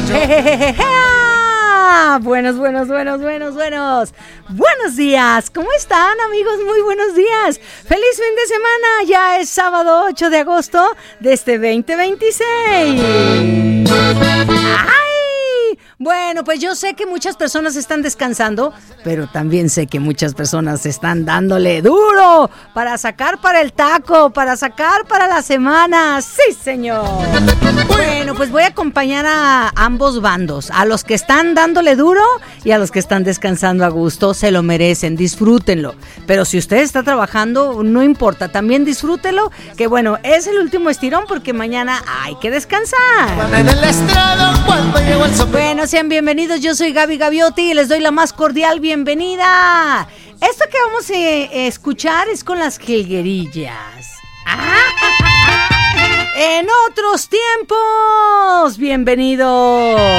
Buenos días. ¿Cómo están, amigos? Muy buenos días. Feliz fin de semana. Ya es sábado 8 de agosto de este 2026. ¡Ay! Bueno, pues yo sé que muchas personas están descansando, pero también sé que muchas personas están dándole duro para sacar para el taco, para sacar para la semana. ¡Sí, señor! Bueno, pues voy a acompañar a ambos bandos, a los que están dándole duro y a los que están descansando a gusto. Se lo merecen, disfrútenlo. Pero si usted está trabajando, no importa, también disfrútelo, que bueno, es el último estirón porque mañana hay que descansar. Bueno, sean bienvenidos, yo soy Gaby Gaviotti y les doy la más cordial bienvenida. Esto que vamos a escuchar es con las jilguerillas. En otros tiempos, bienvenidos.